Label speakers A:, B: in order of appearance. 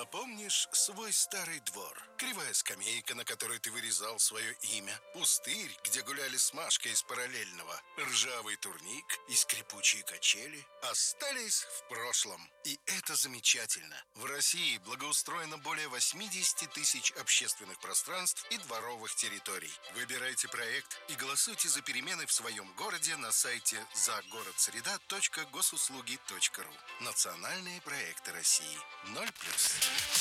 A: А помнишь свой старый двор? Кривая скамейка, на которой ты вырезал свое имя, пустырь, где гуляли с Машкой из параллельного, ржавый турник и скрипучие качели остались в прошлом. И это замечательно. В России благоустроено более 80 тысяч общественных пространств и дворовых территорий. Выбирайте проект и голосуйте за перемены в своем городе на сайте загородсреда.госуслуги.ру. Национальные проекты России. 0+.